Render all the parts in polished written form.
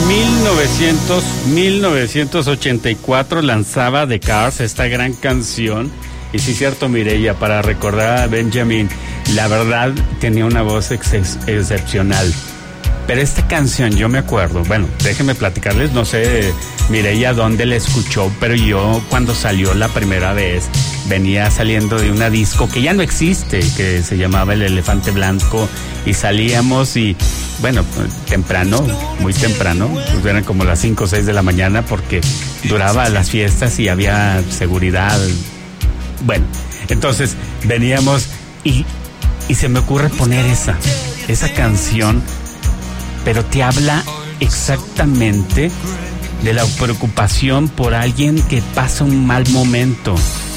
1984 lanzaba The Cars esta gran canción. Y sí, cierto, Mireya, para recordar a Benjamin, la verdad tenía una voz excepcional. Pero esta canción, yo me acuerdo, bueno, déjenme platicarles, no sé, Mireya, dónde la escuchó, pero yo cuando salió la primera vez, venía saliendo de una disco que ya no existe, que se llamaba El Elefante Blanco, y salíamos y, bueno, temprano, muy temprano, pues eran como las 5 o 6 de la mañana, porque duraba las fiestas y había seguridad. Bueno, entonces veníamos y se me ocurre poner esa canción, pero te habla exactamente de la preocupación por alguien que pasa un mal momento.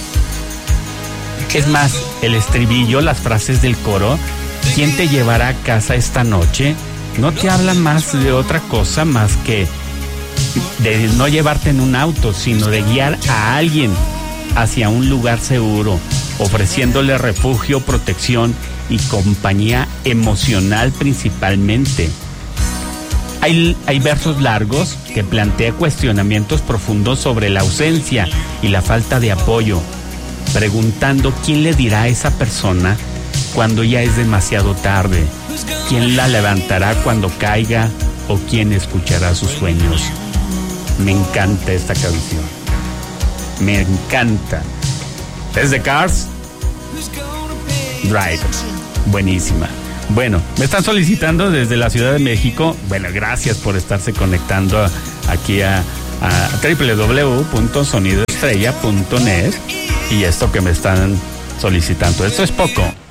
Es más, el estribillo, las frases del coro, ¿quién te llevará a casa esta noche?, no te habla más de otra cosa más que de no llevarte en un auto, sino de guiar a alguien hacia un lugar seguro, ofreciéndole refugio, protección y compañía emocional principalmente. Hay versos largos que plantea cuestionamientos profundos sobre la ausencia y la falta de apoyo, preguntando quién le dirá a esa persona cuando ya es demasiado tarde, quién la levantará cuando caiga o quién escuchará sus sueños. Me encanta esta canción, me encanta. Es The Cars, Drive, buenísima. Bueno, me están solicitando desde la Ciudad de México. Bueno, gracias por estarse conectando aquí a www.sonidoestrella.net. Y esto que me están solicitando, esto es poco.